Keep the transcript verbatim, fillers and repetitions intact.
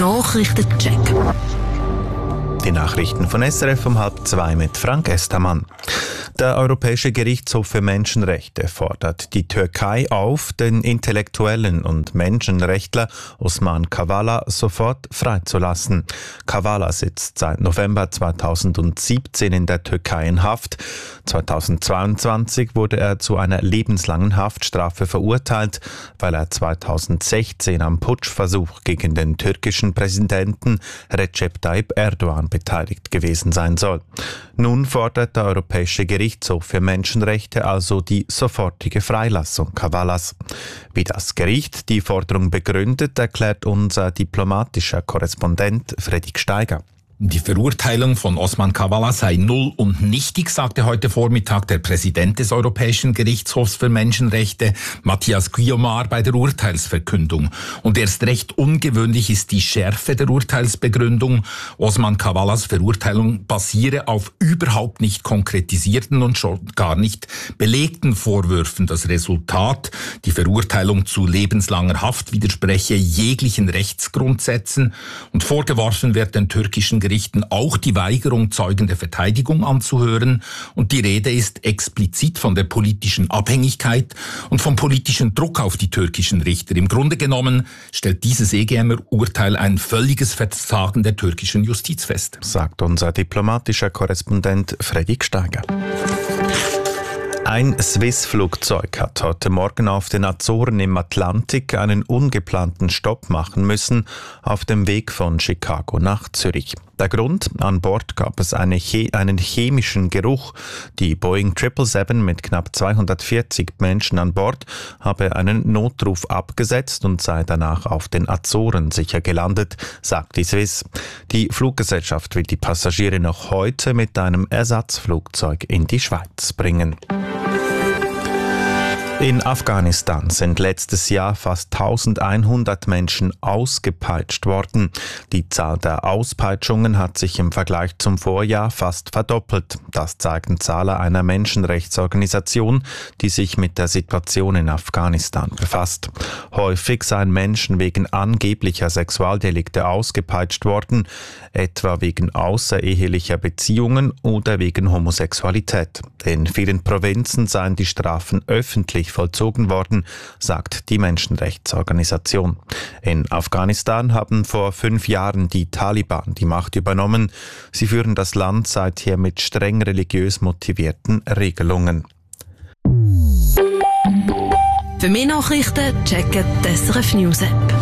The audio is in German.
Nachrichtencheck. Die Nachrichten von S R F um halb zwei mit Frank Estermann. Der Europäische Gerichtshof für Menschenrechte fordert die Türkei auf, den Intellektuellen und Menschenrechtler Osman Kavala sofort freizulassen. Kavala sitzt seit November zweitausendsiebzehn in der Türkei in Haft. zweitausendzweiundzwanzig wurde er zu einer lebenslangen Haftstrafe verurteilt, weil er zweitausendsechzehn am Putschversuch gegen den türkischen Präsidenten Recep Tayyip Erdogan beteiligt gewesen sein soll. Nun fordert der Europäische Gerichtshof für Menschenrechte also die sofortige Freilassung Kavalas. Wie das Gericht die Forderung begründet, erklärt unser diplomatischer Korrespondent Fredrik Steiger. Die Verurteilung von Osman Kavala sei null und nichtig, sagte heute Vormittag der Präsident des Europäischen Gerichtshofs für Menschenrechte, Matthias Guillaumard, bei der Urteilsverkündung. Und erst recht ungewöhnlich ist die Schärfe der Urteilsbegründung. Osman Kavalas Verurteilung basiere auf überhaupt nicht konkretisierten und schon gar nicht belegten Vorwürfen. Das Resultat, die Verurteilung zu lebenslanger Haft, widerspreche jeglichen Rechtsgrundsätzen und vorgeworfen wird den türkischen Gerichten auch die Weigerung, Zeugen der Verteidigung anzuhören. Und die Rede ist explizit von der politischen Abhängigkeit und vom politischen Druck auf die türkischen Richter. Im Grunde genommen stellt dieses E G M-Urteil ein völliges Versagen der türkischen Justiz fest, sagt unser diplomatischer Korrespondent Fredrik Steiger. Ein Swiss-Flugzeug hat heute Morgen auf den Azoren im Atlantik einen ungeplanten Stopp machen müssen auf dem Weg von Chicago nach Zürich. Der Grund? An Bord gab es eine che- einen chemischen Geruch. Die Boeing sieben sieben sieben mit knapp zweihundertvierzig Menschen an Bord habe einen Notruf abgesetzt und sei danach auf den Azoren sicher gelandet, sagt die Swiss. Die Fluggesellschaft will die Passagiere noch heute mit einem Ersatzflugzeug in die Schweiz bringen. In Afghanistan sind letztes Jahr fast eintausendeinhundert Menschen ausgepeitscht worden. Die Zahl der Auspeitschungen hat sich im Vergleich zum Vorjahr fast verdoppelt. Das zeigen Zahlen einer Menschenrechtsorganisation, die sich mit der Situation in Afghanistan befasst. Häufig seien Menschen wegen angeblicher Sexualdelikte ausgepeitscht worden, etwa wegen außerehelicher Beziehungen oder wegen Homosexualität. In vielen Provinzen seien die Strafen öffentlich vollzogen worden, sagt die Menschenrechtsorganisation. In Afghanistan haben vor fünf Jahren die Taliban die Macht übernommen. Sie führen das Land seither mit streng religiös motivierten Regelungen. Für mehr Nachrichten checken die S R F News App.